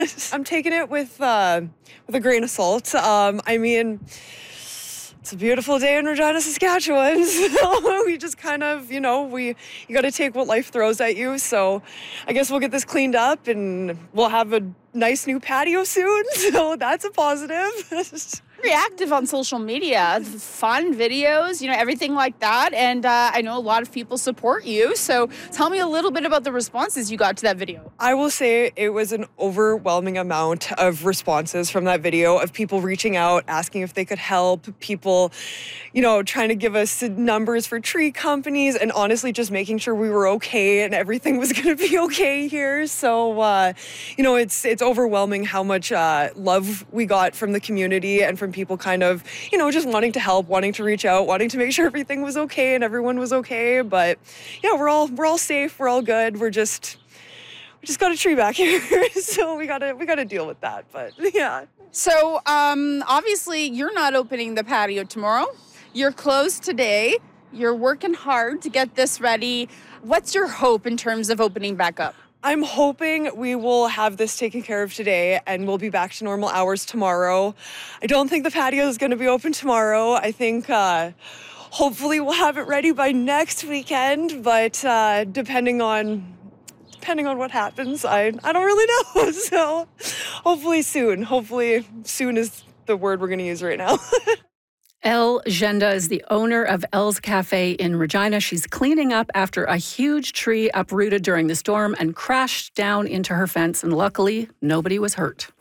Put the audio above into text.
I'm taking it with a grain of salt. I mean, it's a beautiful day in Regina, Saskatchewan. So we just kind of, you got to take what life throws at you. So I guess we'll get this cleaned up and we'll have a nice new patio soon. So that's a positive. Very active on social media, fun videos, everything like that. And I know a lot of people support you. So tell me a little bit about the responses you got to that video. I will say it was an overwhelming amount of responses from that video of people reaching out, asking if they could help, people, trying to give us numbers for tree companies, and honestly just making sure we were okay and everything was going to be okay here. So, it's overwhelming how much love we got from the community and from people kind of, just wanting to help, wanting to reach out, wanting to make sure everything was okay and everyone was okay. But yeah, we're all safe, we're all good. We just got a tree back here, so we gotta deal with that. But yeah. So obviously you're not opening the patio tomorrow. You're closed today. You're working hard to get this ready. What's your hope in terms of opening back up? I'm hoping we will have this taken care of today and we'll be back to normal hours tomorrow. I don't think the patio is going to be open tomorrow. I think hopefully we'll have it ready by next weekend, but depending on what happens, I don't really know. So hopefully soon. Hopefully soon is the word we're going to use right now. Elle Genda is the owner of Elle's Cafe in Regina. She's cleaning up after a huge tree uprooted during the storm and crashed down into her fence, and luckily, nobody was hurt.